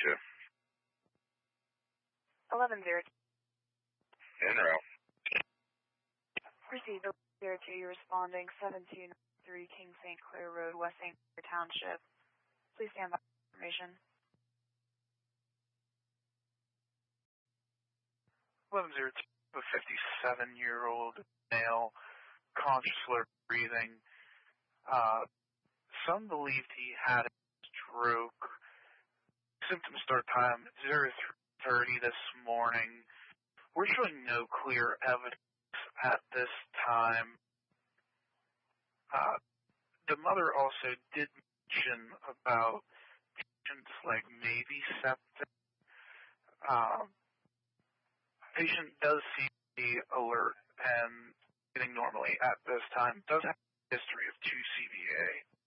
to? 11-0. En route. Proceed 02, you're responding 723 King St. Clair Road, West St. Clair Township. Please stand by for information. 11-02, a 57-year-old male, conscious, slurred breathing. Some believed he had a stroke. Symptom start time 03:30 this morning. We're showing no clear evidence at this time. The mother also did mention about patients like maybe septic. Patient does seem to be alert and breathing normally at this time. Does have a history of 2 CVA.